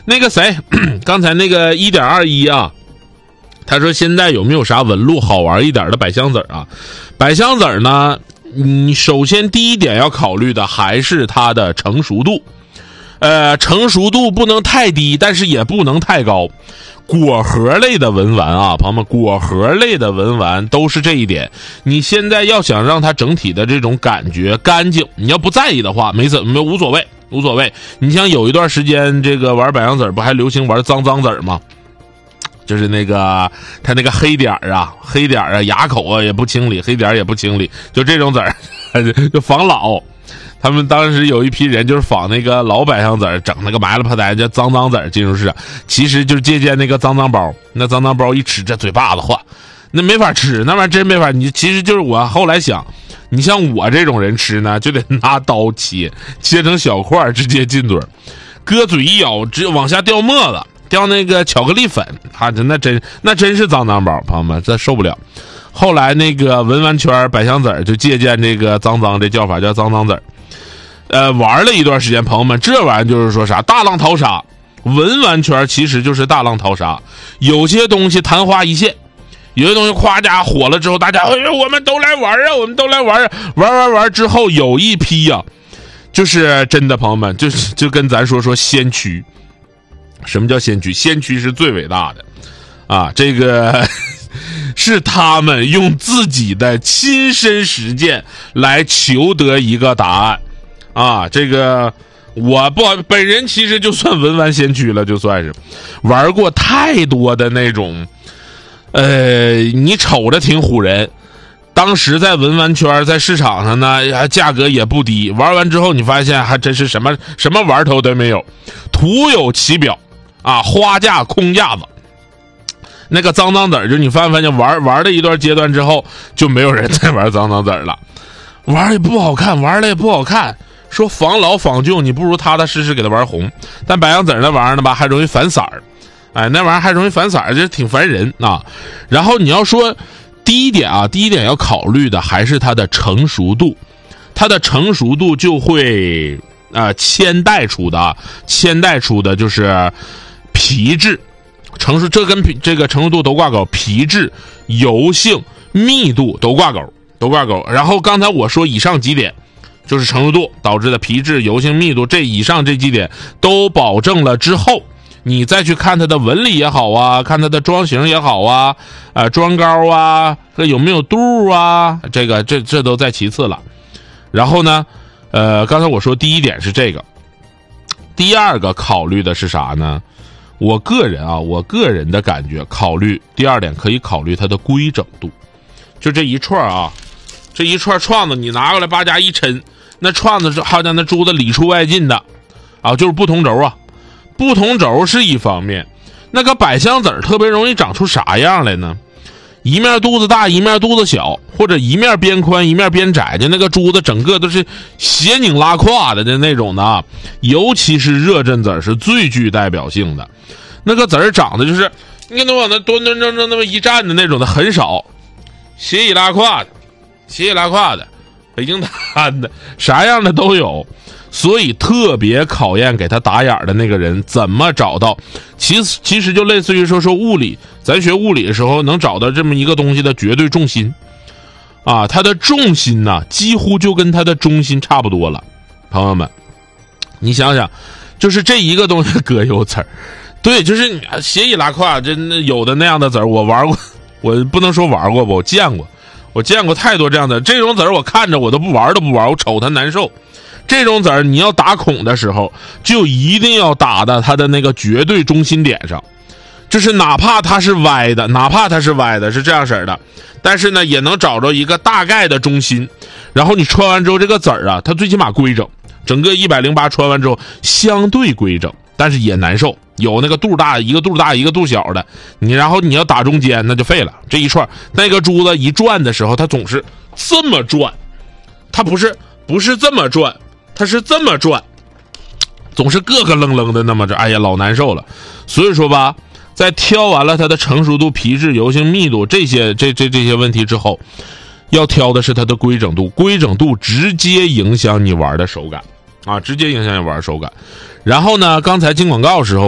那个谁，刚才那个 1.21 啊，他说现在有没有啥纹路好玩一点的百香籽啊？百香籽呢，你首先第一点要考虑的还是它的成熟度。成熟度不能太低，但是也不能太高。果核类的文玩啊，朋友们，果核类的文玩都是这一点。你现在要想让它整体的这种感觉干净，你要不在意的话，无所谓。你像有一段时间这个玩百香籽不还流行玩脏籽吗？就是那个它那个黑点啊，牙口啊也不清理，黑点也不清理，就这种籽儿就仿老。他们当时有一批人就是仿那个老百香籽，整那个埋了啪呆叫脏籽进入市场，其实就是借鉴那个脏包。那脏包一吃这嘴巴子化，那没法吃，那玩意儿真没法。你其实就是我后来想，你像我这种人吃呢，就得拿刀切成小块直接进嘴，搁嘴一咬，直接往下掉沫子，掉那个巧克力粉，那真是脏包，朋友们这受不了。后来那个文玩圈百香籽就借鉴这个脏这叫法，叫脏籽。玩了一段时间，朋友们，这玩意儿就是说啥大浪淘沙，文玩圈其实就是大浪淘沙。有些东西昙花一现，有些东西夸家火了之后，大家我们都来玩啊，我们都来玩啊，玩之后有一批呀，就是真的朋友们，就跟咱说先驱。什么叫先驱？先驱是最伟大的啊，这个是他们用自己的亲身实践来求得一个答案。啊，这个本人其实就算文玩先驱了，就算是玩过太多的那种，你瞅着挺唬人，当时在文玩圈在市场上呢，价格也不低，玩完之后你发现还真是什么玩头都没有，徒有其表啊，花架空架子。那个脏籽就你发现玩了一段阶段之后，就没有人再玩脏籽了，玩也不好看，玩了也不好看。说仿老仿旧，你不如踏踏实实给它玩红。但百香籽那玩意儿呢吧，还容易反色儿，那玩意儿还容易反色儿，这挺烦人啊。然后你要说第一点要考虑的还是它的成熟度，它的成熟度就会牵带出的就是皮质成熟，这跟这个成熟度都挂钩，皮质、油性、密度都挂钩。然后刚才我说以上几点。就是成熟度导致的皮质、油性、密度，这以上这几点都保证了之后，你再去看它的纹理也好啊，看它的装型也好啊，装高啊，有没有度啊，这都在其次了。然后呢，刚才我说第一点是这个，第二个考虑的是啥呢？我个人的感觉，考虑第二点可以考虑它的规整度，就这一串啊，这一串串子你拿过来把家一抻。那串子是好像那珠子里出外进的啊，就是不同轴啊，不同轴是一方面。那个百香籽特别容易长出啥样来呢？一面肚子大，一面肚子小，或者一面边宽一面边窄，就那个珠子整个都是斜拧拉胯的那种的啊。尤其是热震籽是最具代表性的，那个籽长得就是你看都往那端正那么一站的那种的很少，斜倚拉胯的。北京滩的啥样的都有，所以特别考验给他打眼的那个人怎么找到。其实就类似于说物理，咱学物理的时候能找到这么一个东西的绝对重心啊，它的重心呢几乎就跟它的中心差不多了。朋友们，你想想，就是这一个东西葛优籽儿，对，就是你斜倚拉胯，真的有的那样的籽儿，我玩过，我不能说玩过吧，我见过太多这样的，这种籽儿我看着我都不玩，我瞅它难受。这种籽儿你要打孔的时候，就一定要打到它的那个绝对中心点上，就是哪怕它是歪的是这样式的，但是呢也能找着一个大概的中心。然后你穿完之后，这个籽儿啊，它最起码规整，整个108穿完之后相对规整，但是也难受。有那个肚大一个肚大一个肚小的，然后你要打中间那就废了。这一串那个珠子一转的时候，它总是这么转，它不是这么转，它是这么转，总是咯咯楞楞的那么着，哎呀老难受了。所以说吧，在挑完了它的成熟度、皮质、油性、密度这些问题之后，要挑的是它的规整度，规整度直接影响你玩的手感啊，直接影响你玩手感。然后呢，刚才进广告的时候